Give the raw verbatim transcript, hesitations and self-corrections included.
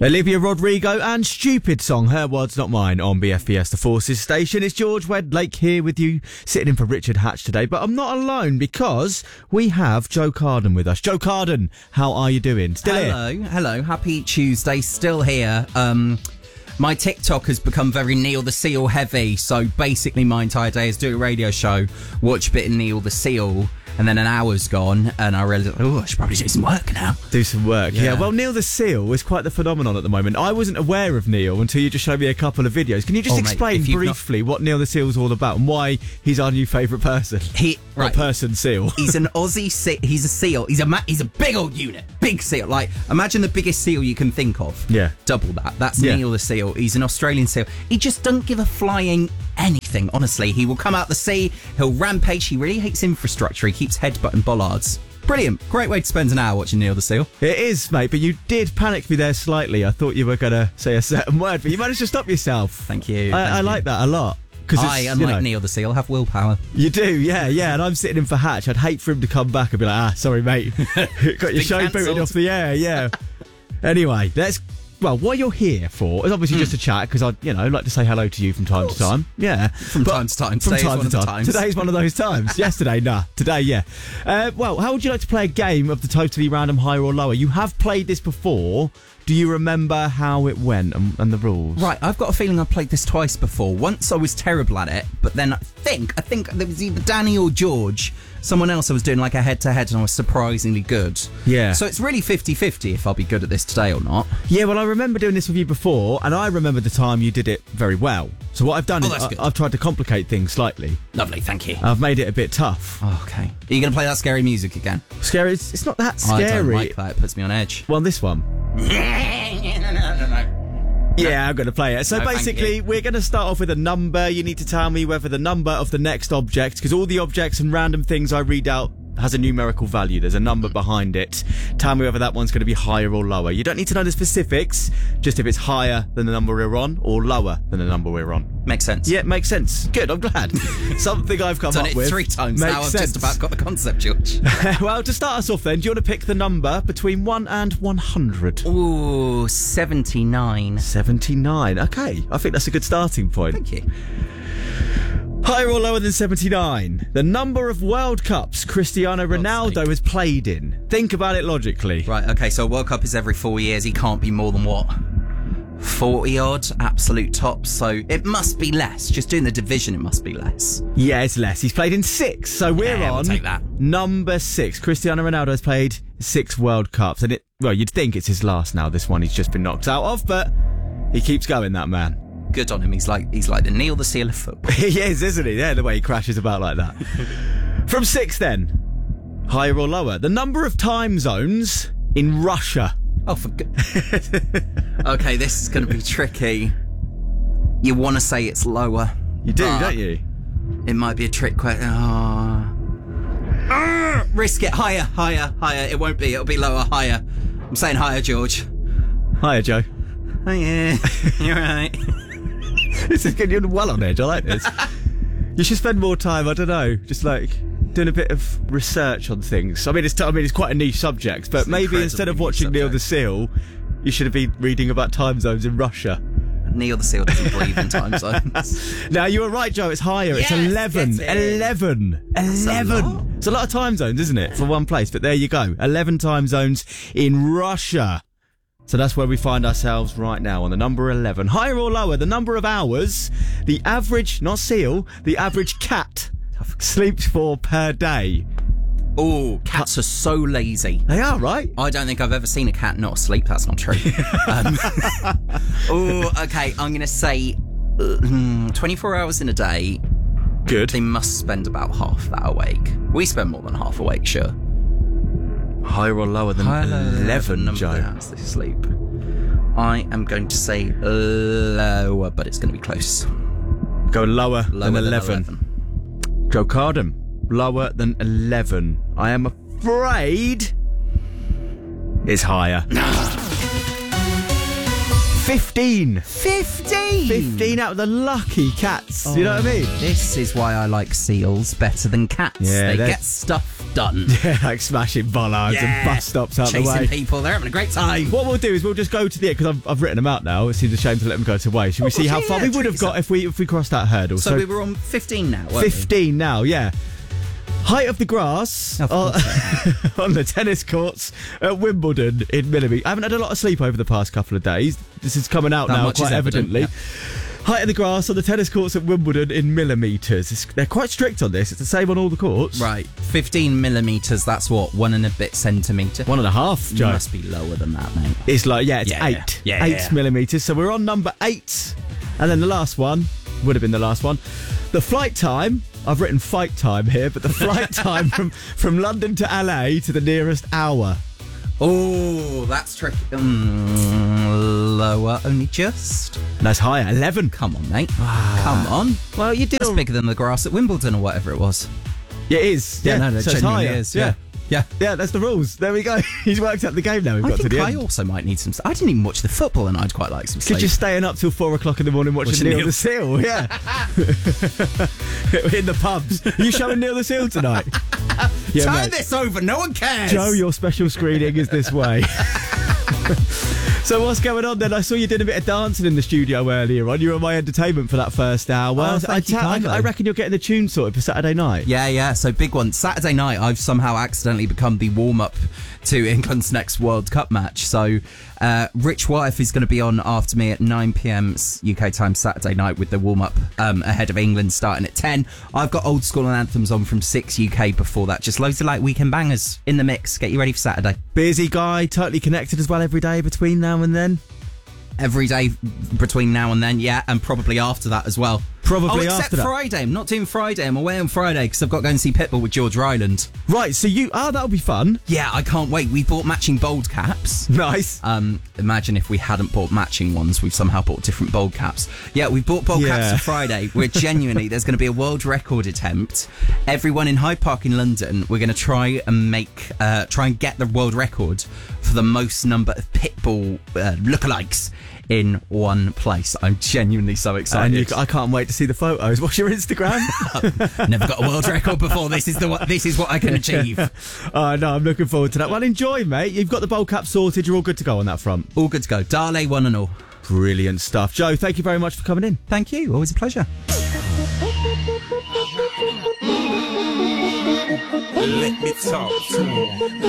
Olivia Rodrigo and Stupid Song, her words not mine, on B F B S The Forces station. It's George Wedlake here with you, sitting in for Richard Hatch today, but I'm not alone because we have Joe Carden with us. Joe Carden, how are you doing? Still hello, here? Hello, hello. Happy Tuesday, still here. Um, my TikTok has become very Neil the Seal heavy, so basically my entire day is do a radio show, watch a bit of Neil the Seal, and then an hour's gone, and I realised, oh, I should probably do some work now. Do some work, yeah. Yeah. Well, Neil the Seal is quite the phenomenon at the moment. I wasn't aware of Neil until you just showed me a couple of videos. Can you just Oh, mate, explain if you've briefly what Neil the Seal's all about and why he's our new favourite person? He Or right. person seal. He's an Aussie seal. He's a seal. He's a ma- he's a big old unit. Big seal. Like, imagine the biggest seal you can think of. Yeah. Double that. That's Yeah. Neil the Seal. He's an Australian seal. He just don't give a flying anything, honestly. He will come out the sea. He'll rampage. He really hates infrastructure. He keeps headbutting bollards. Brilliant. Great way to spend an hour watching Neil the Seal. It is, mate, but you did panic me there slightly. I thought you were going to say a certain word, but you managed to stop yourself. Thank you. I, thank I you. like that a lot. Cause I, it's, unlike you know, Neil the Seal, have willpower. You do, yeah, yeah. And I'm sitting in for Hatch. I'd hate for him to come back and be like, ah, sorry, mate. Got your Been show booted cancelled. off the air, yeah. Anyway, let's... Well, what you're here for is obviously just a chat, because I, you know, like to say hello to you from time to time. Yeah. From But- time to time. From Today is time one to of the time. times. Today's one of those times. Yesterday, nah. Today, yeah. Uh, well, how would you like to play a game of the totally random higher or lower? You have played this before. Do you remember how it went and, and the rules? Right, I've got a feeling I've played this twice before. Once I was terrible at it, but then I think, I think there was either Danny or George, someone else I was doing like a head-to-head and I was surprisingly good. Yeah. So it's really fifty-fifty if I'll be good at this today or not. Yeah, well, I remember doing this with you before, and I remember the time you did it very well. So what I've done Oh, is that's I, good. I've tried to complicate things slightly. Lovely, thank you. I've made it a bit tough. Oh, okay. Are you going to play that scary music again? Scary? It's, it's not that I don't scary. like that, it puts me on edge. Well, this one. Yeah, I'm going to play it. So No, thank basically, you. we're going to start off with a number. You need to tell me whether the number of the next object, because all the objects and random things I read out has a numerical value. There's a number behind it. Tell me whether that one's going to be higher or lower. You don't need to know the specifics, just if it's higher than the number we're on or lower than the number we're on. Makes sense. Yeah, it makes sense. Good, I'm glad. Something I've come Done up it with. three times makes now. I've sense. just about got the concept, George. Well, to start us off then, do you want to pick the number between one and one hundred? Ooh, seventy-nine. seventy-nine. Okay, I think that's a good starting point. Thank you. Higher or lower than seventy-nine? The number of World Cups Cristiano Ronaldo sake. has played in. Think about it logically. Right, okay, so a World Cup is every four years. He can't be more than what? forty odd, absolute tops. So it must be less. Just doing the division, it must be less. Yeah, it's less. He's played in six, so we're Yeah, we'll on take that. number six. Cristiano Ronaldo has played six World Cups, and it, well, you'd think it's his last now, this one he's just been knocked out of, but he keeps going, that man. Good on him. He's like he's like the Neil the Seal of football. He is, isn't he? Yeah, the way he crashes about like that. From six then, higher or lower? The number of time zones in Russia. Oh, for good. Okay, this is going to be tricky. You want to say it's lower. You do, but don't you? It might be a trick question. Oh. Ah, risk it. Higher, higher, higher. It won't be. It'll be lower, higher. I'm saying higher, George. Hiya, Joe. Oh, yeah. You're right. This is good. You're well on edge. I like this. You should spend more time, I don't know, just like doing a bit of research on things. I mean, it's, I mean, it's quite a niche subject, but It's an maybe instead of incredibly watching niche Neil the Seal, you should have been reading about time zones in Russia. Neil the Seal doesn't believe in time zones. Now, you were right, Joe. It's higher. It's Yes, eleven. get it. eleven. a eleven. lot. It's a lot of time zones, isn't it, for one place? But there you go. eleven time zones in Russia. So that's where we find ourselves right now, on the number eleven. Higher or lower, the number of hours the average, not seal, the average cat sleeps for per day. Oh, cats are so lazy. They are, right? I don't think I've ever seen a cat not asleep. That's not true. um, oh, okay. I'm going to say uh, hmm, twenty-four hours in a day. Good. They must spend about half that awake. We spend more than half awake, sure. Higher or lower than eleven, number Joe? of hours they sleep. I am going to say lower, but it's going to be close. Go lower, Lower than than eleven. eleven. Joe Carden, lower than eleven. I am afraid it's higher. fifteen. Fifteen. fifteen out of the lucky cats. You know what I mean? This is why I like seals better than cats. Yeah, they they're- get stuff done. Yeah, like smashing bollards and bus stops out the Chasing way. people, they're having a great time. What we'll do is we'll just go to the end, because I've, I've written them out now. It seems a shame to let them go to waste. Should we Oh, see how yeah, far we would have Teresa. got if we if we crossed that hurdle? So, we were on fifteen now, weren't fifteen now, yeah. Height of the grass Of on, course, on the tennis courts at Wimbledon in millimetres. I haven't had a lot of sleep over the past couple of days. This is coming out That now much quite is evident, evidently. Height of the grass on the tennis courts at Wimbledon in millimetres. It's, they're quite strict on this. It's the same on all the courts. we? Right, fifteen millimetres, that's what, one and a bit centimetre? One and a half, You Joe. must be lower than that, mate. It's like, yeah, it's Yeah, yeah. eight. Yeah, eight yeah. millimetres. So we're on number eight. And then the last one would have been the last one. The flight time, I've written fight time here, but the flight time from, from London to L A to the nearest hour. Oh, that's tricky. Mm, lower, only just. That's higher, eleven. Come on, mate. Come on. Well, you did That's all... bigger than the grass at Wimbledon or whatever it was. Yeah, it is. Yeah, no, no, so it's genuinely higher. is. Yeah. Yeah. Yeah, that's the rules. There we go. He's worked out the game now. We've I got to think the I end. also might need some. I didn't even watch the football, and I'd quite like some sleep. Because you're staying up till four o'clock in the morning watching, Watching Neil, Neil. the Seal. Yeah. In the pubs. Are you showing Neil the Seal tonight? Yeah, Turn mate. this over. No one cares. Joe, your special screening is this way. So what's going on then? I saw you did a bit of dancing in the studio earlier on. You were my entertainment for that first hour. Oh, thank I, you ta- I, kindly. I reckon you're getting the tune sorted for Saturday night. Yeah, yeah. So big one. Saturday night, I've somehow accidentally become the warm up to England's next World Cup match. So uh, Rich Wife is going to be on after me at nine p.m. U K time Saturday night with the warm up um, ahead of England starting at ten. I've got old school and anthems on from six U K before that. Just loads of like weekend bangers in the mix. Get you ready for Saturday. Busy guy, totally connected as well every day between now and then. Every day between now and then, yeah, and probably after that as well. Probably oh, except after that. Friday. I'm not doing Friday. I'm away on Friday because I've got to go and see Pitbull with George Ryland. Right, so you... Oh, that'll be fun. Yeah, I can't wait. We bought matching bold caps. Nice. Um, imagine if we hadn't bought matching ones, we've somehow bought different bold caps. Yeah, we bought bold Yeah. caps for Friday. We're genuinely, there's going to be a world record attempt. Everyone in Hyde Park in London, we're going to try and make, uh, try and get the world record for the most number of Pitbull uh, lookalikes in one place. I'm genuinely so And excited. you, I can't wait to see the photos. What's your Instagram? Never got a world record before. This is the what, this is what I can achieve. Oh, no, I'm looking forward to that. Well, enjoy, mate. You've got the bowl cap sorted. You're all good to go on that front. All good to go. Dale, one and all. Brilliant stuff. Joe, thank you very much for coming in. Thank you. Always a pleasure. Let me talk to him.